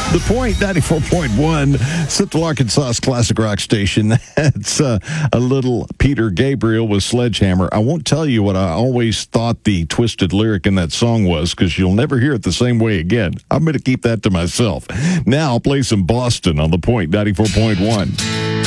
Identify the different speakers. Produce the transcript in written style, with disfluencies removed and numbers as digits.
Speaker 1: The Point 94.1, Central Arkansas's classic rock station. That's a little Peter Gabriel with Sledgehammer. I won't tell you what I always thought the twisted lyric in that song was, because you'll never hear it the same way again. I'm going to keep that to myself. Now I'll play some Boston on The Point 94.1.